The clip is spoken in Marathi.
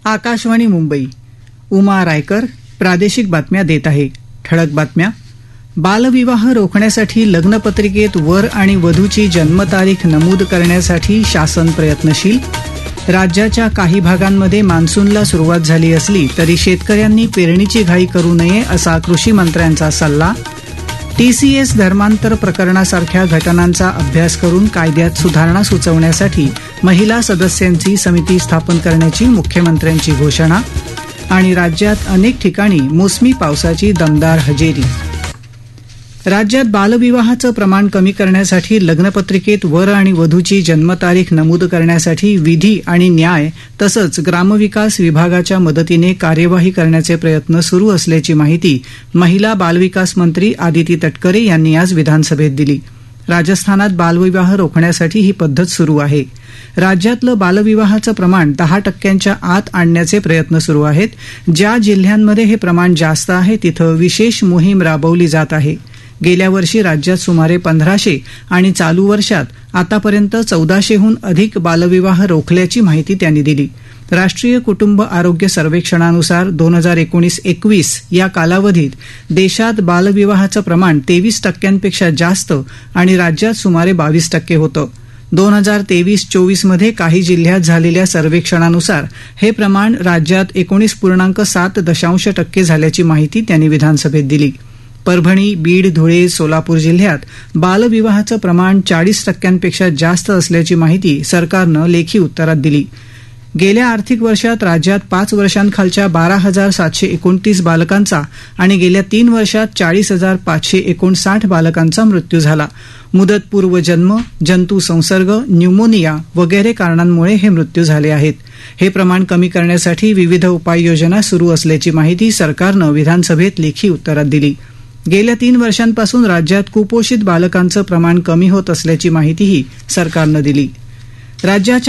आकाशवाणी मुंबई. उमा रायकर प्रादेशिक बातम्या देत आहे. ठळक बातम्या. बालविवाह रोखण्यासाठी लग्नपत्रिकेत वर आणि वधूची जन्मतारीख नमूद करण्यासाठी शासन प्रयत्नशील. राज्याच्या काही भागांमध्ये मान्सूनला सुरुवात झाली असली तरी शेतकऱ्यांनी पेरणीची घाई करू नये असा कृषी मंत्र्यांचा सल्ला. TCS धर्मांतर प्रकरणासारख्या घटनांचा अभ्यास करून कायद्यात सुधारणा सुचवण्यासाठी महिला सदस्यांची समिती स्थापन करण्याची मुख्यमंत्र्यांची घोषणा. आणि राज्यात अनेक ठिकाणी मोसमी पावसाची दमदार हजेरी. राज्यात बालविवाहाचं प्रमाण कमी करण्यासाठी लग्नपत्रिकेत वर आणि वधूची जन्मतारीख नमूद करण्यासाठी विधी आणि न्याय तसंच ग्रामविकास विभागाच्या मदतीने कार्यवाही करण्याचे प्रयत्न सुरू असल्याची माहिती महिला बालविकास मंत्री आदिती तटकरे यांनी आज विधानसभेत दिली. राजस्थानात बालविवाह रोखण्यासाठी ही पद्धत सुरू आहे. राज्यातलं बालविवाहाचं प्रमाण 10% आत आणण्याचे प्रयत्न सुरू आहेत. ज्या जिल्ह्यांमध्ये हे प्रमाण जास्त आहे तिथं विशेष मोहीम राबवली जात आहे. गेल्या वर्षी राज्यात सुमारे 1500 आणि चालू वर्षात आतापर्यंत 1400हून अधिक बालविवाह रोखल्याची माहिती त्यांनी दिली. राष्ट्रीय कुटुंब आरोग्य सर्वेक्षणानुसार 2019-21 या कालावधीत देशात बालविवाहाचं प्रमाण 23% जास्त आणि राज्यात सुमारे 22% होतं. 2023-24 मध्ये काही जिल्ह्यात झालेल्या सर्वेक्षणानुसार हे प्रमाण राज्यात 19.7% झाल्याची माहिती त्यांनी विधानसभेत दिली. परभणी, बीड, धुळे, सोलापूर जिल्ह्यात बालविवाहाचं प्रमाण 40%पेक्षा जास्त असल्याची माहिती सरकारनं लेखी उत्तरात दिली. गेल्या आर्थिक वर्षात राज्यात 5 वर्षांखालच्या 12,729 बालकांचा आणि गेल्या 3 वर्षात 40,559 बालकांचा मृत्यू झाला. मुदतपूर्व जन्म, जंतू संसर्ग, न्यूमोनिया वगैरे कारणांमुळे हे मृत्यू झाले आहेत. हे प्रमाण कमी करण्यासाठी विविध उपाययोजना सुरू असल्याची माहिती सरकारनं विधानसभेत लेखी उत्तरात दिली. गेल्या 3 वर्षांपासून राज्यात कुपोषित बालकांचं प्रमाण कमी होत असल्याची माहितीही सरकारनं दिली. राज्याच्या